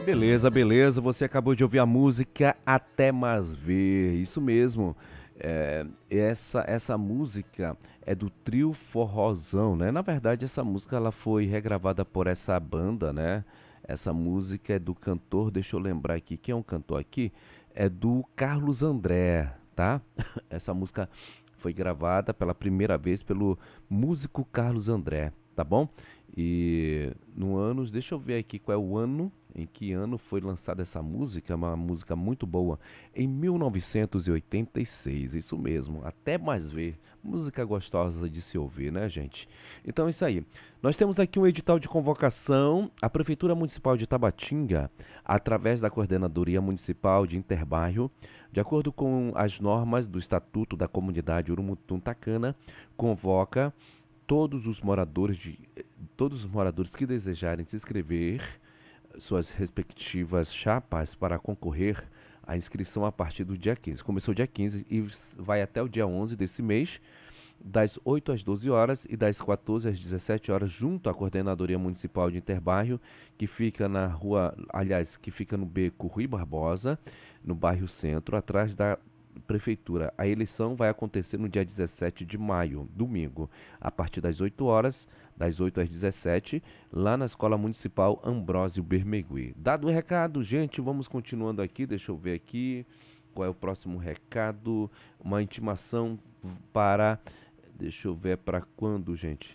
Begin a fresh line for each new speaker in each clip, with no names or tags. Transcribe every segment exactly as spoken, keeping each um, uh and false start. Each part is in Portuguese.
Beleza, beleza. Você acabou de ouvir a música Até Mais Ver. Isso mesmo. É, essa, essa música é do Trio Forrozão, né? Na verdade, essa música ela foi regravada por essa banda, né? Essa música é do cantor, deixa eu lembrar aqui, quem é um cantor aqui? É do Carlos André, tá? Essa música foi gravada pela primeira vez pelo músico Carlos André, tá bom? E no anos, deixa eu ver aqui qual é o ano, em que ano foi lançada essa música, uma música muito boa, em mil novecentos e oitenta e seis, isso mesmo, Até Mais Ver, música gostosa de se ouvir, né, gente? Então é isso aí. Nós temos aqui um edital de convocação, a Prefeitura Municipal de Tabatinga, através da Coordenadoria Municipal de Interbairro, de acordo com as normas do Estatuto da Comunidade Urumutum Tacana, convoca todos os moradores de todos os moradores que desejarem se inscrever suas respectivas chapas para concorrer à inscrição a partir do dia quinze. Começou dia quinze e vai até o dia onze desse mês, das oito às doze horas e das quatorze às dezessete horas, junto à Coordenadoria Municipal de Interbairro, que fica na rua, aliás, que fica no Beco Rui Barbosa, no bairro Centro, atrás da Prefeitura. A eleição vai acontecer no dia dezessete de maio, domingo, a partir das oito horas, das oito às dezessete, lá na Escola Municipal Ambrósio Bermegui. Dado o recado, gente, vamos continuando aqui, deixa eu ver aqui qual é o próximo recado. Uma intimação para, deixa eu ver para quando, gente.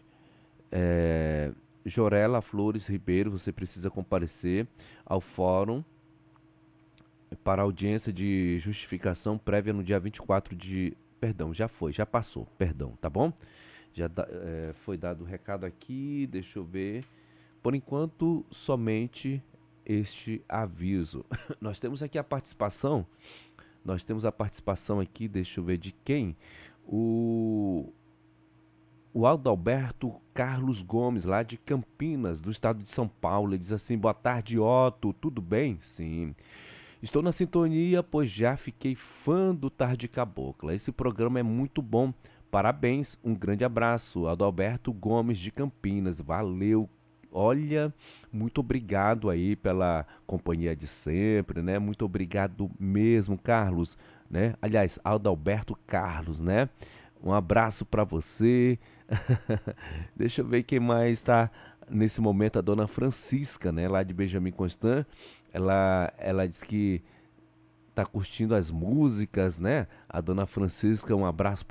É, Jorela Flores Ribeiro, você precisa comparecer ao fórum para audiência de justificação prévia no dia vinte e quatro de... Perdão, já foi, já passou, perdão, tá bom? Já da, é, foi dado o recado aqui, deixa eu ver. Por enquanto, somente este aviso. Nós temos aqui a participação, nós temos a participação aqui, deixa eu ver de quem? O... O Adalberto Carlos Gomes, lá de Campinas, do estado de São Paulo. Ele diz assim: boa tarde, Otto, tudo bem? Sim. Estou na sintonia, pois já fiquei fã do Tarde Cabocla. Esse programa é muito bom. Parabéns, um grande abraço. Adalberto Gomes de Campinas, valeu. Olha, muito obrigado aí pela companhia de sempre, né? Muito obrigado mesmo, Carlos, né? Aliás, Adalberto Carlos, né? Um abraço para você. Deixa eu ver quem mais está nesse momento. A dona Francisca, né? Lá de Benjamin Constant. Ela, ela diz que tá curtindo as músicas, né? A dona Francisca, um abraço